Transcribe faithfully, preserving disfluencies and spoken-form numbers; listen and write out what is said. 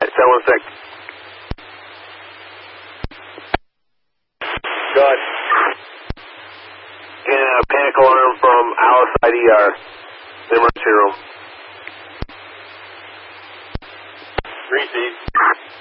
seven one six. Good. Getting a panic alarm from Alice I D R, the emergency room. Receive.